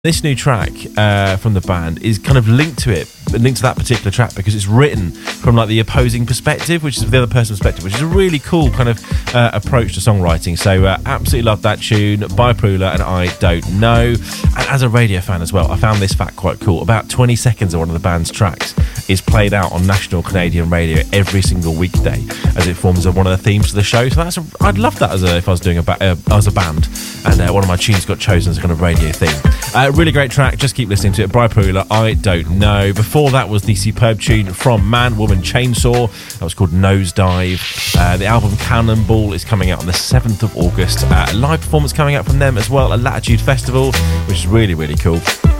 This new track from the band is kind of linked to that particular track because it's written from like the opposing perspective, which is the other person's perspective, which is a really cool kind of approach to songwriting. So absolutely love that tune by Prula and I Don't Know. And as a radio fan as well, I found this fact quite cool. About 20 seconds of one of the band's tracks is played out on national Canadian radio every single weekday as it forms one of the themes of the show. So I'd love that if I was doing as a band, and one of my tunes got chosen as a kind of radio theme. Really great track, just keep listening to it. By Prula, I Don't Know. Before that was the superb tune from Man Woman Chainsaw, that was called Nosedive. The album Cannonball is coming out on the 7th of August. A live performance coming out from them as well at Latitude Festival, which is really, really cool.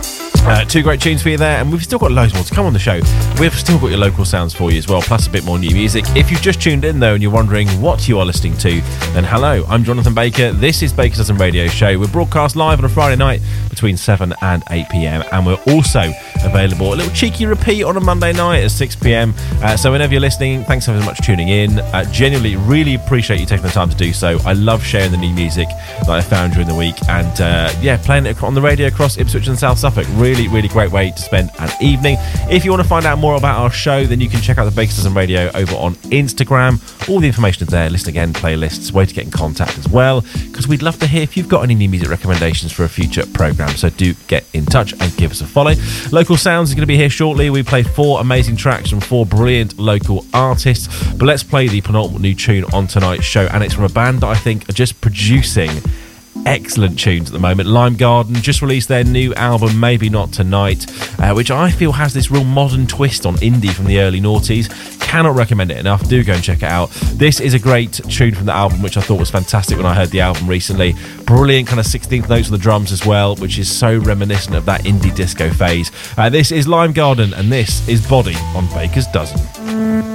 Two great tunes for you there, and we've still got loads more to come on the show. We've still got your local sounds for you as well, plus a bit more new music. If you've just tuned in though and you're wondering what you are listening to, then hello, I'm Jonathan Baker. This is Baker's Dozen Radio Show. We're broadcast live on a Friday night between 7 and 8 p.m, and we're also available a little cheeky repeat on a Monday night at 6 p.m. So whenever you're listening, thanks so much for tuning in. Genuinely really appreciate you taking the time to do so. I love sharing the new music that I found during the week, and playing it on the radio across Ipswich and South Suffolk. Really great way to spend an evening. If you want to find out more about our show, then you can check out the Baker's Dozen Radio over on Instagram. All the information is there. Listen again, playlists, way to get in contact as well, because we'd love to hear if you've got any new music recommendations for a future programme. So do get in touch and give us a follow. Local Sounds is going to be here shortly. We play 4 amazing tracks from 4 brilliant local artists, but let's play the penultimate new tune on tonight's show, and it's from a band that I think are just producing excellent tunes at the moment. Lime Garden just released their new album Maybe Not Tonight, which I feel has this real modern twist on indie from the early noughties. Cannot recommend it enough. Do go and check it out. This is a great tune from the album, which I thought was fantastic when I heard the album recently. Brilliant kind of 16th notes on the drums as well, which is so reminiscent of that indie disco phase. This is Lime Garden, and this is Body on Baker's Dozen.